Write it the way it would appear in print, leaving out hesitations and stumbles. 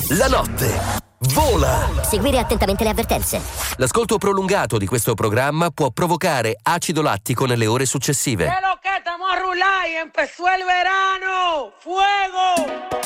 La notte vola. Seguire attentamente le avvertenze. L'ascolto prolungato di questo programma può provocare acido lattico nelle ore successive. ¿Qué lo que estamos a rular y empezó el verano? ¡Fuego!